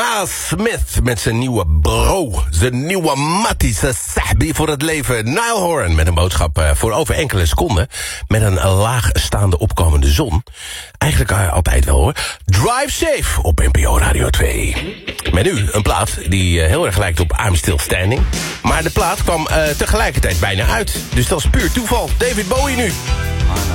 Miles Smith met zijn nieuwe bro. Zijn nieuwe mattie, zijn sahbi voor het leven. Niall Horan met een boodschap voor over enkele seconden. Met een laagstaande opkomende zon. Eigenlijk altijd wel hoor. Drive Safe op NPO Radio 2. Met nu een plaat die heel erg lijkt op I'm Still Standing. Maar de plaat kwam tegelijkertijd bijna uit. Dus dat is puur toeval. David Bowie nu.